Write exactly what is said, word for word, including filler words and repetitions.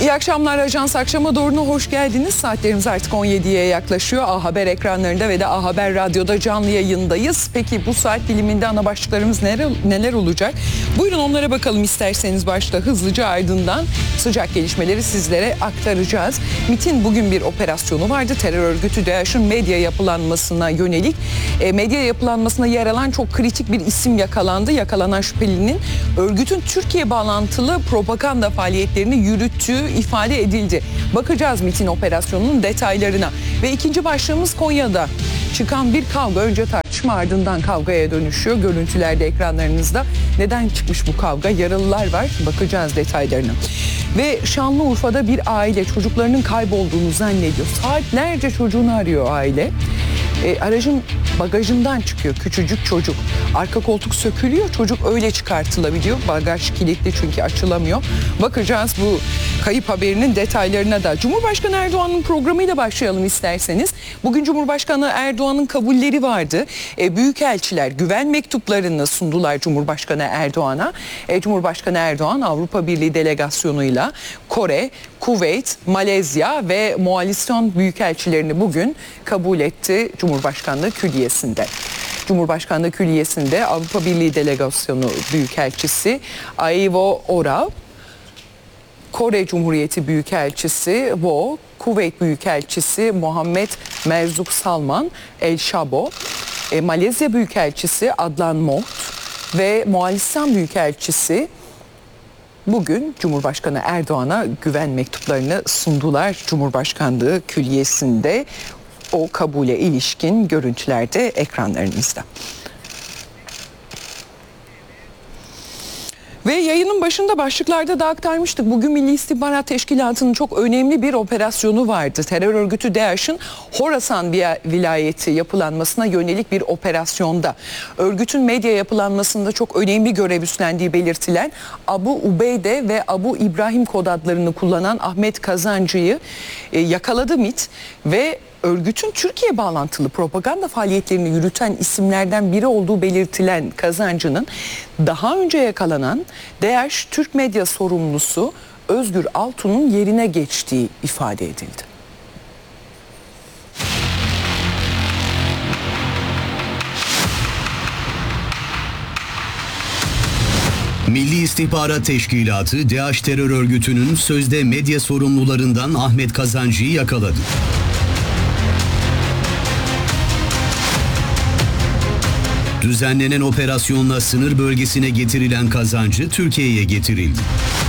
İyi akşamlar, Ajans Akşam'a doğru hoş geldiniz. Saatlerimiz artık on yediye yaklaşıyor. A Haber ekranlarında ve de A Haber Radyo'da canlı yayındayız. Peki bu saat diliminde ana başlıklarımız neler, neler olacak? Buyurun onlara bakalım isterseniz başta hızlıca, ardından sıcak gelişmeleri sizlere aktaracağız. MİT'in bugün bir operasyonu vardı. Terör örgütü DAEŞ'in medya yapılanmasına yönelik. E, medya yapılanmasına yer alan çok kritik bir isim yakalandı. Yakalanan şüphelinin örgütün Türkiye bağlantılı propaganda faaliyetlerini yürüttüğü ifade edildi. Bakacağız MİT'in operasyonunun detaylarına. Ve ikinci başlığımız Konya'da çıkan bir kavga, önce tartışma ardından kavgaya dönüşüyor. Görüntülerde ekranlarınızda. Neden çıkmış bu kavga? Yaralılar var. Bakacağız detaylarına. Ve Şanlıurfa'da bir aile çocuklarının kaybolduğunu zannediyor. Saatlerce çocuğunu arıyor aile. E, aracın bagajından çıkıyor küçücük çocuk. Arka koltuk sökülüyor, çocuk öyle çıkartılabiliyor. Bagaj kilitli çünkü açılamıyor. Bakacağız bu kayıp haberinin detaylarına da. Cumhurbaşkanı Erdoğan'ın programıyla başlayalım isterseniz. Bugün Cumhurbaşkanı Erdoğan'ın kabulleri vardı. E, büyükelçiler güven mektuplarını sundular Cumhurbaşkanı Erdoğan'a. E, Cumhurbaşkanı Erdoğan Avrupa Birliği delegasyonuyla Kore, Kuveyt, Malezya ve Moğolistan büyükelçilerini bugün kabul etti Cumhurbaşkanlığı Külliyesi'nde. Cumhurbaşkanlığı Külliyesi'nde Avrupa Birliği Delegasyonu Büyükelçisi Aivo Orav, Kore Cumhuriyeti Büyükelçisi Wo, Kuveyt Büyükelçisi Muhammed Merzuk Salman El Shabo, e, Malezya Büyükelçisi Adlan Moht ve Moğolistan Büyükelçisi bugün Cumhurbaşkanı Erdoğan'a güven mektuplarını sundular Cumhurbaşkanlığı Külliyesi'nde. O kabule ilişkin görüntülerde ekranlarınızda. Ve yayının başında başlıklarda da aktarmıştık. Bugün Milli İstihbarat Teşkilatı'nın çok önemli bir operasyonu vardı. Terör örgütü DAEŞ'in Horasan vilayeti yapılanmasına yönelik bir operasyonda. Örgütün medya yapılanmasında çok önemli görev üstlendiği belirtilen Abu Ubeyde ve Abu İbrahim kod adlarını kullanan Ahmet Kazancı'yı e, yakaladı MİT ve örgütün Türkiye bağlantılı propaganda faaliyetlerini yürüten isimlerden biri olduğu belirtilen Kazancı'nın daha önce yakalanan DAEŞ Türk medya sorumlusu Özgür Altun'un yerine geçtiği ifade edildi. Milli İstihbarat Teşkilatı DAEŞ terör örgütünün sözde medya sorumlularından Ahmet Kazancı'yı yakaladı. Düzenlenen operasyonla sınır bölgesine getirilen Kazancı Türkiye'ye getirildi.